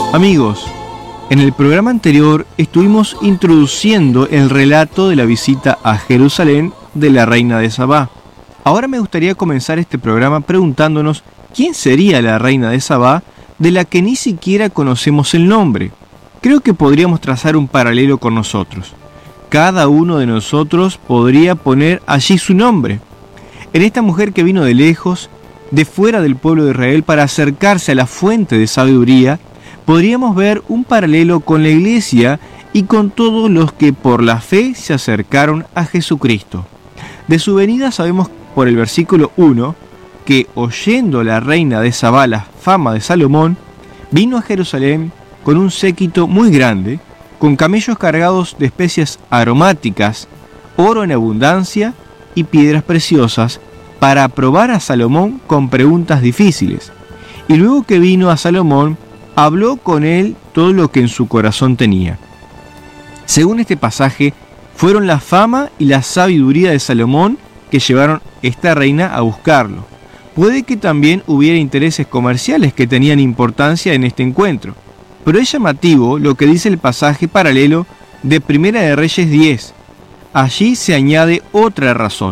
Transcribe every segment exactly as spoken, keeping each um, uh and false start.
Amigos, en el programa anterior estuvimos introduciendo el relato de la visita a Jerusalén de la reina de Sabá. Ahora me gustaría comenzar este programa preguntándonos quién sería la reina de Sabá, de la que ni siquiera conocemos el nombre. Creo que podríamos trazar un paralelo con nosotros. Cada uno de nosotros podría poner allí su nombre. En esta mujer que vino de lejos, de fuera del pueblo de Israel, para acercarse a la fuente de sabiduría, podríamos ver un paralelo con la iglesia y con todos los que por la fe se acercaron a Jesucristo. De su venida sabemos por el versículo uno que, oyendo la reina de Sabá la fama de Salomón, vino a Jerusalén con un séquito muy grande, con camellos cargados de especias aromáticas, oro en abundancia y piedras preciosas, para probar a Salomón con preguntas difíciles. Y luego que vino a Salomón, habló con él todo lo que en su corazón tenía. Según este pasaje, fueron la fama y la sabiduría de Salomón que llevaron a esta reina a buscarlo. Puede que también hubiera intereses comerciales que tenían importancia en este encuentro, pero es llamativo lo que dice el pasaje paralelo de Primera de Reyes diez. Allí se añade otra razón.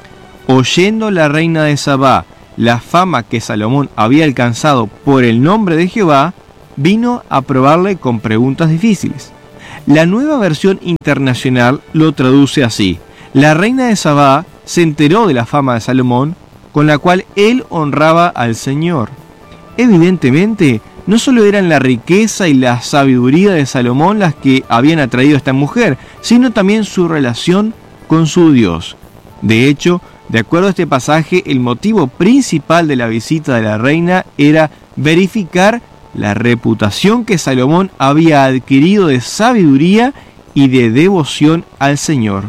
Oyendo la reina de Sabá la fama que Salomón había alcanzado por el nombre de Jehová, vino a probarle con preguntas difíciles. La nueva versión internacional lo traduce así: la reina de Sabá se enteró de la fama de Salomón, con la cual él honraba al Señor. Evidentemente, no solo eran la riqueza y la sabiduría de Salomón las que habían atraído a esta mujer, sino también su relación con su Dios. De hecho, de acuerdo a este pasaje, el motivo principal de la visita de la reina era verificar la reputación que Salomón había adquirido de sabiduría y de devoción al Señor.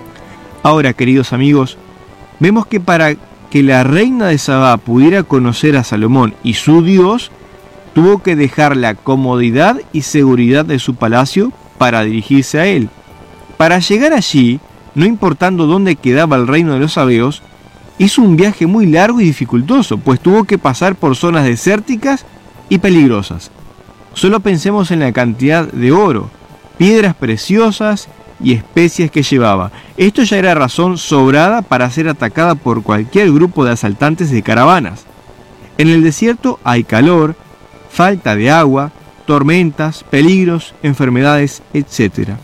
Ahora, queridos amigos, vemos que para que la reina de Sabá pudiera conocer a Salomón y su Dios, tuvo que dejar la comodidad y seguridad de su palacio para dirigirse a él. Para llegar allí, no importando dónde quedaba el reino de los sabeos, hizo un viaje muy largo y dificultoso, pues tuvo que pasar por zonas desérticas y peligrosas. Solo pensemos en la cantidad de oro, piedras preciosas y especias que llevaba. Esto ya era razón sobrada para ser atacada por cualquier grupo de asaltantes de caravanas. En el desierto hay calor, falta de agua, tormentas, peligros, enfermedades, etcétera.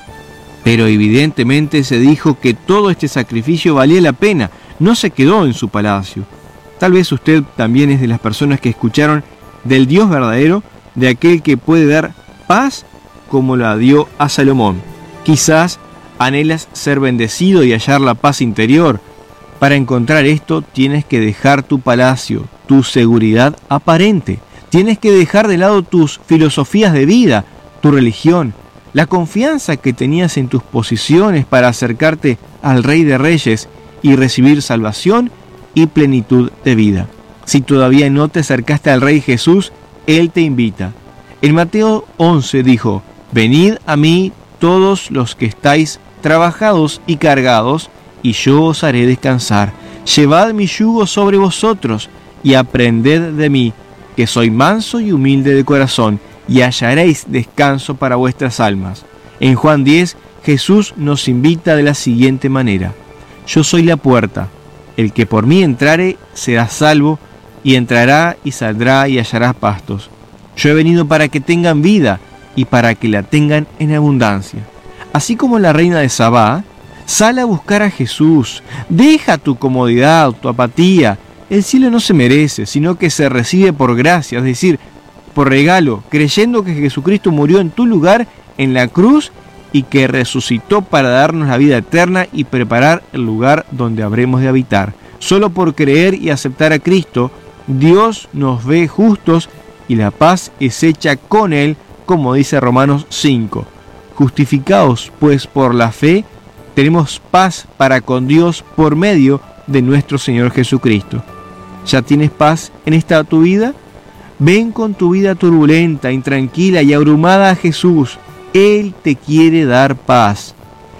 Pero evidentemente se dijo que todo este sacrificio valía la pena, no se quedó en su palacio. Tal vez usted también es de las personas que escucharon del Dios verdadero, de aquel que puede dar paz como la dio a Salomón. Quizás anhelas ser bendecido y hallar la paz interior. Para encontrar esto tienes que dejar tu palacio, tu seguridad aparente. Tienes que dejar de lado tus filosofías de vida, tu religión, la confianza que tenías en tus posiciones para acercarte al Rey de Reyes y recibir salvación y plenitud de vida. Si todavía no te acercaste al Rey Jesús, Él te invita. En Mateo once dijo: venid a mí todos los que estáis trabajados y cargados, y yo os haré descansar. Llevad mi yugo sobre vosotros, y aprended de mí, que soy manso y humilde de corazón, y hallaréis descanso para vuestras almas. En Juan diez, Jesús nos invita de la siguiente manera: yo soy la puerta, el que por mí entrare será salvo, y entrará y saldrá y hallará pastos. Yo he venido para que tengan vida, y para que la tengan en abundancia. Así como la reina de Sabá, sal a buscar a Jesús. Deja tu comodidad, tu apatía. El cielo no se merece, sino que se recibe por gracia, es decir, por regalo, creyendo que Jesucristo murió en tu lugar en la cruz y que resucitó para darnos la vida eterna y preparar el lugar donde habremos de habitar. Solo por creer y aceptar a Cristo, Dios nos ve justos y la paz es hecha con Él, como dice Romanos cinco. Justificados pues por la fe, tenemos paz para con Dios por medio de nuestro Señor Jesucristo. ¿Ya tienes paz en esta tu vida? Ven con tu vida turbulenta, intranquila y abrumada a Jesús. Él te quiere dar paz.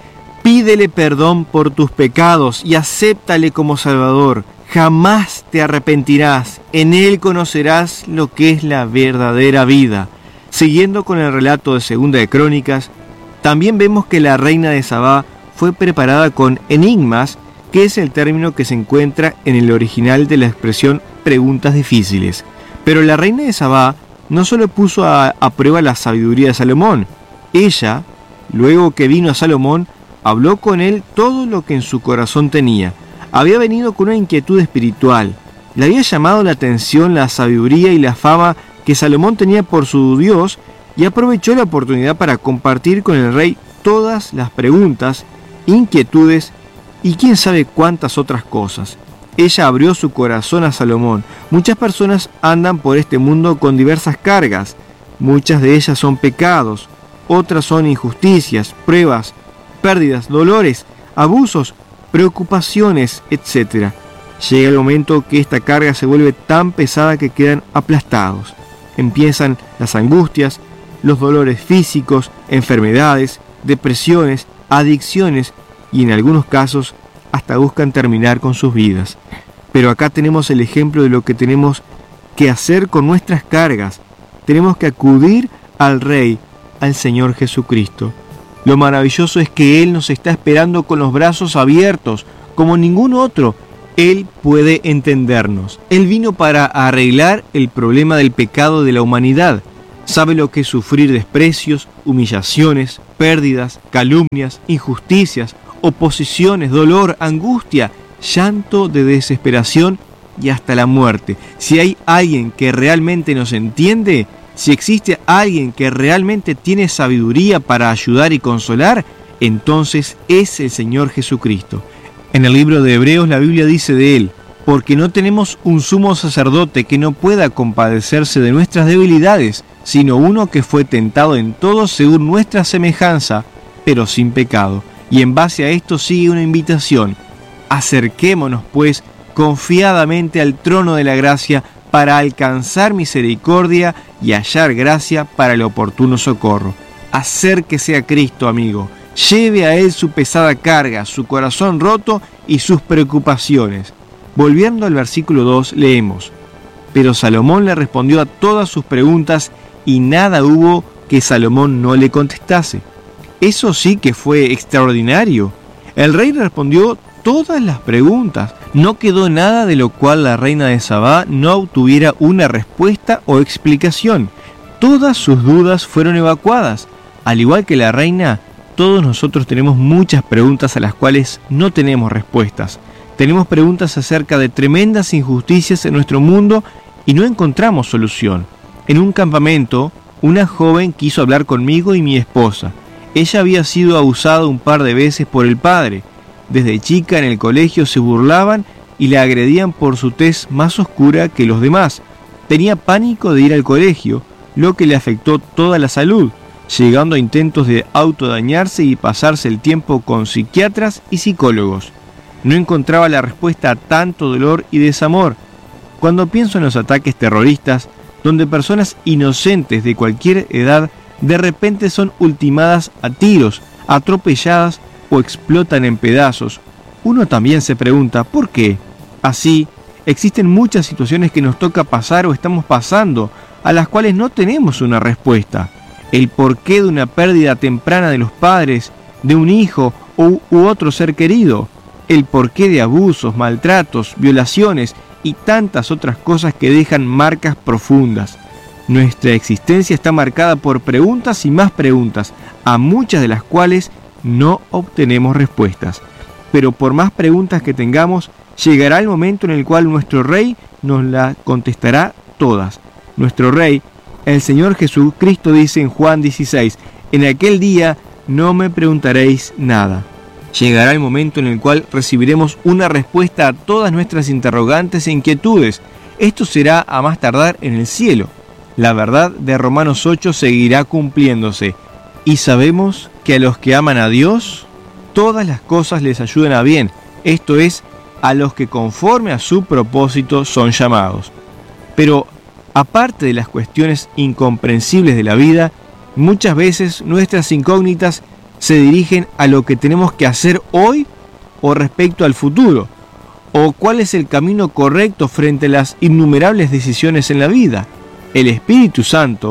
Pídele perdón por tus pecados y acéptale como Salvador. Jamás te arrepentirás. En Él conocerás lo que es la verdadera vida. Siguiendo con el relato de Segunda de Crónicas, también vemos que la reina de Sabá fue preparada con enigmas, que es el término que se encuentra en el original de la expresión preguntas difíciles. Pero la reina de Sabá no solo puso a, a prueba la sabiduría de Salomón, ella, luego que vino a Salomón, habló con él todo lo que en su corazón tenía. Había venido con una inquietud espiritual. Le había llamado la atención la sabiduría y la fama que Salomón tenía por su Dios, y aprovechó la oportunidad para compartir con el rey todas las preguntas, inquietudes y quién sabe cuántas otras cosas. Ella abrió su corazón a Salomón. Muchas personas andan por este mundo con diversas cargas. Muchas de ellas son pecados, otras son injusticias, pruebas, pérdidas, dolores, abusos, preocupaciones, etcétera. Llega el momento que esta carga se vuelve tan pesada que quedan aplastados. Empiezan las angustias, los dolores físicos, enfermedades, depresiones, adicciones y en algunos casos hasta buscan terminar con sus vidas. Pero acá tenemos el ejemplo de lo que tenemos que hacer con nuestras cargas. Tenemos que acudir al Rey, al Señor Jesucristo. Lo maravilloso es que Él nos está esperando con los brazos abiertos, como ningún otro. Él puede entendernos. Él vino para arreglar el problema del pecado de la humanidad. Sabe lo que es sufrir desprecios, humillaciones, pérdidas, calumnias, injusticias, oposiciones, dolor, angustia, llanto de desesperación y hasta la muerte. Si hay alguien que realmente nos entiende, si existe alguien que realmente tiene sabiduría para ayudar y consolar, entonces es el Señor Jesucristo. En el libro de Hebreos la Biblia dice de Él: porque no tenemos un sumo sacerdote que no pueda compadecerse de nuestras debilidades, sino uno que fue tentado en todo según nuestra semejanza, pero sin pecado. Y en base a esto sigue una invitación: acerquémonos pues confiadamente al trono de la gracia para alcanzar misericordia y hallar gracia para el oportuno socorro. Acérquese a Cristo, amigo. Lleve a Él su pesada carga, su corazón roto y sus preocupaciones. Volviendo al versículo dos, leemos: pero Salomón le respondió a todas sus preguntas y nada hubo que Salomón no le contestase. Eso sí que fue extraordinario. El rey respondió todas las preguntas. No quedó nada de lo cual la reina de Sabá no obtuviera una respuesta o explicación. Todas sus dudas fueron evacuadas. Al igual que la reina, todos nosotros tenemos muchas preguntas a las cuales no tenemos respuestas. Tenemos preguntas acerca de tremendas injusticias en nuestro mundo y no encontramos solución. En un campamento, una joven quiso hablar conmigo y mi esposa. Ella había sido abusada un par de veces por el padre. Desde chica en el colegio se burlaban y la agredían por su tez más oscura que los demás. Tenía pánico de ir al colegio, lo que le afectó toda la salud, llegando a intentos de autodañarse y pasarse el tiempo con psiquiatras y psicólogos. No encontraba la respuesta a tanto dolor y desamor. Cuando pienso en los ataques terroristas, donde personas inocentes de cualquier edad de repente son ultimadas a tiros, atropelladas o explotan en pedazos, uno también se pregunta ¿por qué? Así, existen muchas situaciones que nos toca pasar o estamos pasando, a las cuales no tenemos una respuesta. El porqué de una pérdida temprana de los padres, de un hijo u, u otro ser querido. El porqué de abusos, maltratos, violaciones y tantas otras cosas que dejan marcas profundas. Nuestra existencia está marcada por preguntas y más preguntas, a muchas de las cuales no obtenemos respuestas. Pero por más preguntas que tengamos, llegará el momento en el cual nuestro Rey nos las contestará todas. Nuestro Rey, el Señor Jesucristo, dice en Juan dieciséis: en aquel día no me preguntaréis nada. Llegará el momento en el cual recibiremos una respuesta a todas nuestras interrogantes e inquietudes. Esto será a más tardar en el cielo. La verdad de Romanos ocho seguirá cumpliéndose. Y sabemos que a los que aman a Dios, todas las cosas les ayudan a bien. Esto es, a los que conforme a su propósito son llamados. Pero, aparte de las cuestiones incomprensibles de la vida, muchas veces nuestras incógnitas se dirigen a lo que tenemos que hacer hoy o respecto al futuro, o cuál es el camino correcto frente a las innumerables decisiones en la vida. El Espíritu Santo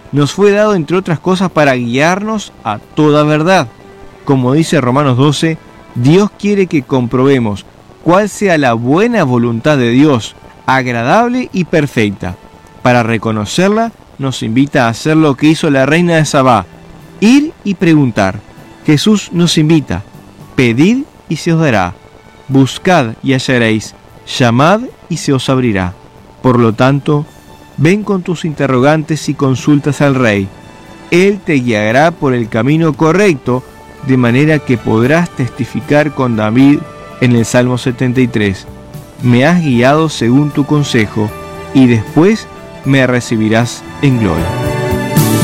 nos fue dado, entre otras cosas, para guiarnos a toda verdad. Como dice Romanos doce, Dios quiere que comprobemos cuál sea la buena voluntad de Dios, agradable y perfecta. Para reconocerla, nos invita a hacer lo que hizo la reina de Sabá, ir y preguntar. Jesús nos invita, pedid y se os dará, buscad y hallaréis, llamad y se os abrirá. Por lo tanto, ven con tus interrogantes y consultas al Rey. Él te guiará por el camino correcto, de manera que podrás testificar con David en el Salmo setenta y tres. Me has guiado según tu consejo, y después me recibirás en gloria.